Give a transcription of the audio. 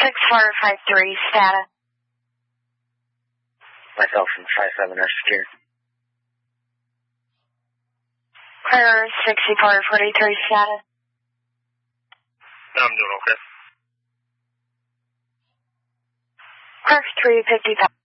6453, status. Myself from 57 are secure. Clear 6443, status. I'm doing okay. Clear 355.